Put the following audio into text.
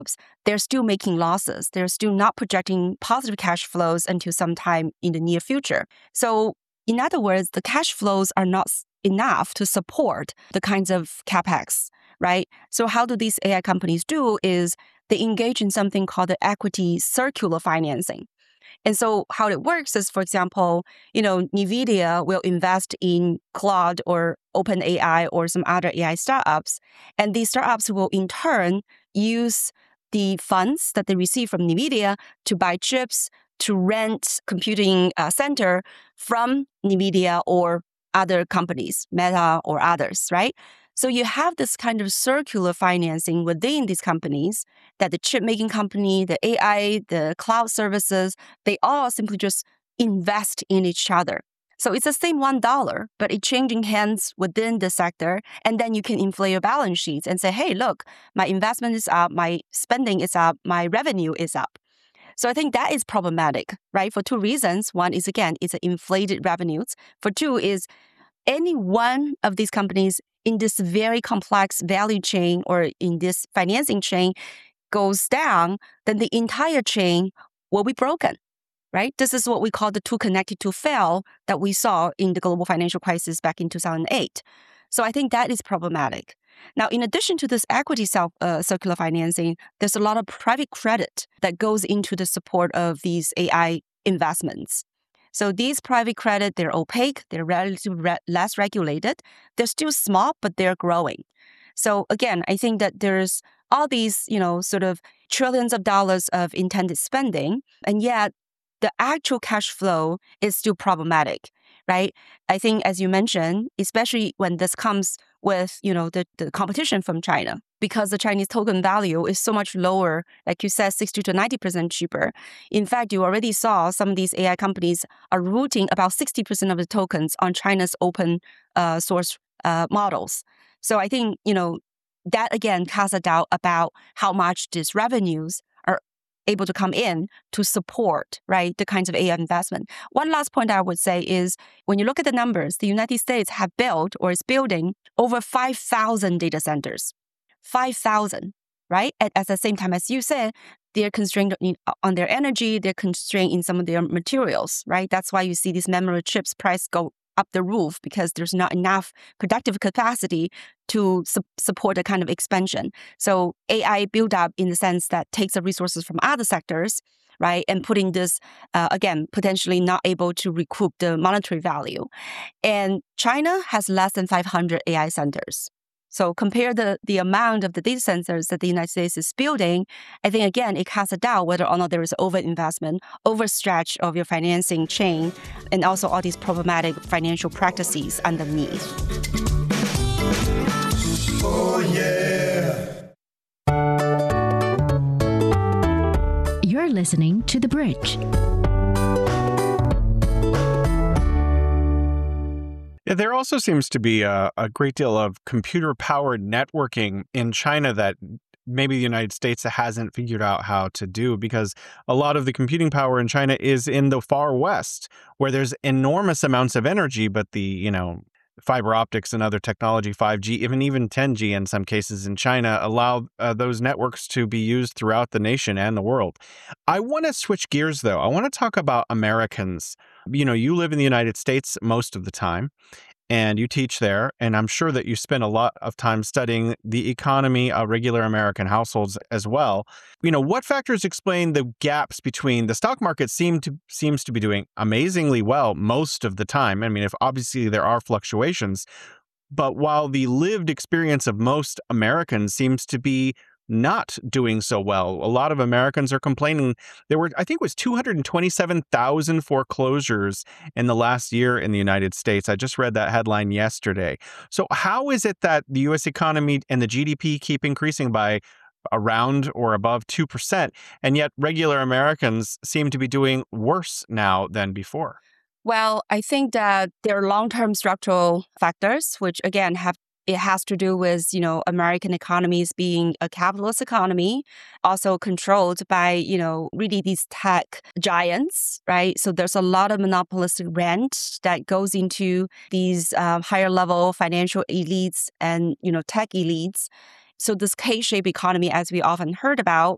they're still making losses. They're still not projecting positive cash flows until sometime in the near future. So in other words, the cash flows are not enough to support the kinds of CapEx, right? So how do these AI companies do is they engage in something called the equity circular financing. And so how it works is, for example, NVIDIA will invest in Claude or OpenAI or some other AI startups. And these startups will in turn use the funds that they receive from NVIDIA to buy chips, to rent computing center from NVIDIA or other companies, Meta or others, right? So you have this kind of circular financing within these companies that the chip making company, the AI, the cloud services, they all simply just invest in each other. So it's the same $1, but it's changing hands within the sector. And then you can inflate your balance sheets and say, hey, look, my investment is up, my spending is up, my revenue is up. So I think that is problematic, right? For two reasons. One is, again, it's inflated revenues. For two is any one of these companies in this very complex value chain or in this financing chain goes down, then the entire chain will be broken, right? This is what we call the too connected to fail that we saw in the global financial crisis back in 2008. So I think that is problematic. Now, in addition to this equity circular financing, there's a lot of private credit that goes into the support of these AI investments. So these private credit, they're opaque, they're relatively less regulated. They're still small, but they're growing. So again, I think that there's all these, sort of trillions of dollars of intended spending, and yet the actual cash flow is still problematic, right? I think, as you mentioned, especially when this comes with, the competition from China, because the Chinese token value is so much lower, like you said, 60 to 90% cheaper. In fact, you already saw some of these AI companies are routing about 60% of the tokens on China's open source models. So I think, that again casts a doubt about how much these revenues are able to come in to support, right, the kinds of AI investment. One last point I would say is when you look at the numbers, the United States have built or is building over 5,000 data centers. 5,000, right? At the same time, as you said, they're constrained on their energy, they're constrained in some of their materials, right? That's why you see these memory chips price go up the roof because there's not enough productive capacity to support the kind of expansion. So AI build up in the sense that takes the resources from other sectors, right? And putting this, again, potentially not able to recoup the monetary value. And China has less than 500 AI centers. So compare the amount of the data centers that the United States is building, I think, again, it casts a doubt whether or not there is overinvestment, overstretch of your financing chain, and also all these problematic financial practices underneath. Oh, yeah. You're listening to The Bridge. Yeah, there also seems to be a great deal of computer-powered networking in China that maybe the United States hasn't figured out how to do, because a lot of the computing power in China is in the far west, where there's enormous amounts of energy, but the, fiber optics and other technology, 5G, even 10G in some cases in China, allow those networks to be used throughout the nation and the world. I want to switch gears, though. I want to talk about Americans. You live in the United States most of the time, and you teach there, and I'm sure that you spend a lot of time studying the economy of regular American households as well. What factors explain the gaps between the stock market seems to be doing amazingly well most of the time? I mean, if obviously there are fluctuations, but while the lived experience of most Americans seems to be not doing so well. A lot of Americans are complaining. There were, I think it was 227,000 foreclosures in the last year in the United States. I just read that headline yesterday. So how is it that the U.S. economy and the GDP keep increasing by around or above 2%, and yet regular Americans seem to be doing worse now than before? Well, I think that there are long-term structural factors, which again it has to do with, American economies being a capitalist economy, also controlled by, really these tech giants, right? So there's a lot of monopolistic rent that goes into these higher level financial elites and, tech elites. So this K-shaped economy, as we often heard about,